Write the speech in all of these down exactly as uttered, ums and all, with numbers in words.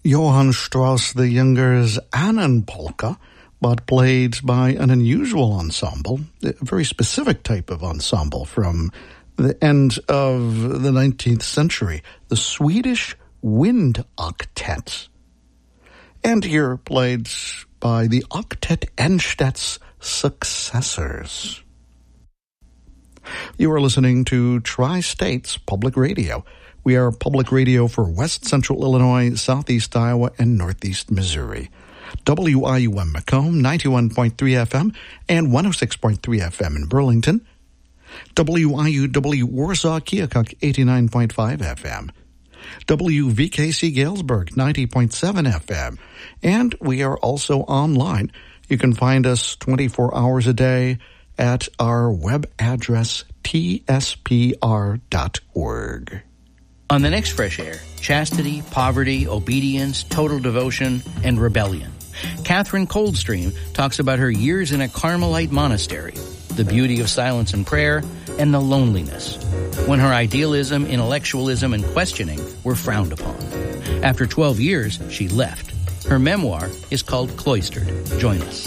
Johann Strauss the Younger's Annenpolka, but played by an unusual ensemble, a very specific type of ensemble from the end of the nineteenth century, the Swedish Wind Octet. And here played by the Octet Enstedt's successors. You are listening to Tri-States Public Radio. We are public radio for West Central Illinois, Southeast Iowa, and Northeast Missouri. W I U M Macomb, ninety-one point three F M, and one oh six point three F M in Burlington. W I U W Warsaw Keokuk, eighty-nine point five F M. W V K C Galesburg, ninety point seven F M. And we are also online. You can find us twenty-four hours a day at our web address, T S P R dot org. On the next Fresh Air, chastity, poverty, obedience, total devotion, and rebellion. Catherine Coldstream talks about her years in a Carmelite monastery, the beauty of silence and prayer, and the loneliness, when her idealism, intellectualism, and questioning were frowned upon. After twelve years, she left. Her memoir is called Cloistered. Join us.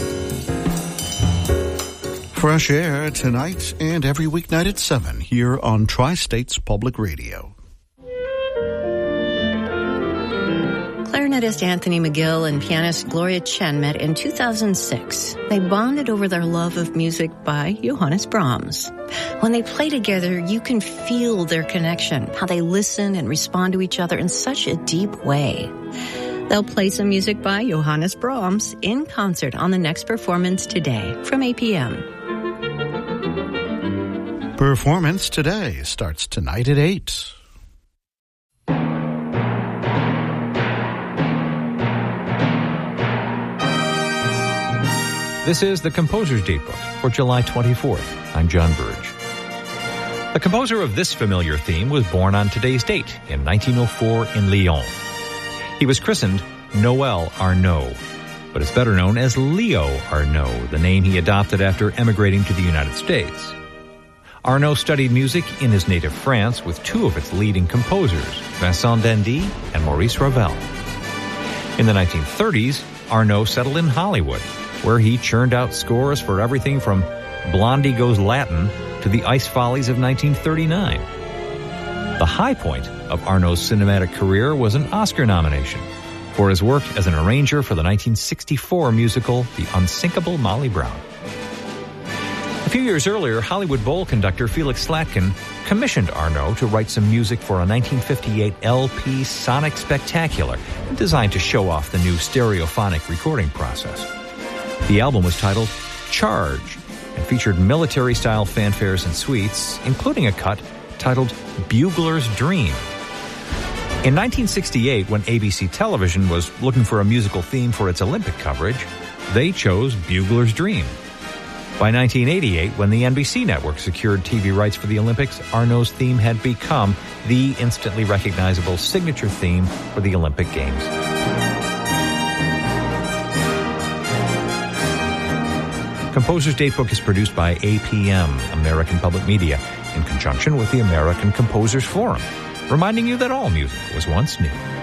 Fresh Air tonight and every weeknight at seven here on Tri-States Public Radio. Clarinetist Anthony McGill and pianist Gloria Chen met in two thousand six. They bonded over their love of music by Johannes Brahms. When they play together, you can feel their connection, how they listen and respond to each other in such a deep way. They'll play some music by Johannes Brahms in concert on the next performance today from eight p.m. Performance today starts tonight at eight. This is the Composer's Datebook for July twenty-fourth. I'm John Burge. The composer of this familiar theme was born on today's date in nineteen oh four in Lyon. He was christened Noël Arnaud, but is better known as Leo Arnaud, the name he adopted after emigrating to the United States. Arnaud studied music in his native France with two of its leading composers, Vincent d'Indy and Maurice Ravel. In the nineteen thirties, Arnaud settled in Hollywood, where he churned out scores for everything from Blondie Goes Latin to the Ice Follies of nineteen thirty-nine. The high point of Arnaud's cinematic career was an Oscar nomination for his work as an arranger for the nineteen sixty-four musical The Unsinkable Molly Brown. A few years earlier, Hollywood Bowl conductor Felix Slatkin commissioned Arnaud to write some music for a nineteen fifty-eight L P Sonic Spectacular designed to show off the new stereophonic recording process. The album was titled Charge and featured military-style fanfares and suites, including a cut titled Bugler's Dream. In nineteen sixty-eight, when A B C Television was looking for a musical theme for its Olympic coverage, they chose Bugler's Dream. By nineteen eighty-eight, when the N B C network secured T V rights for the Olympics, Arnaud's theme had become the instantly recognizable signature theme for the Olympic Games. Composer's Datebook is produced by A P M, American Public Media, in conjunction with the American Composers Forum, reminding you that all music was once new.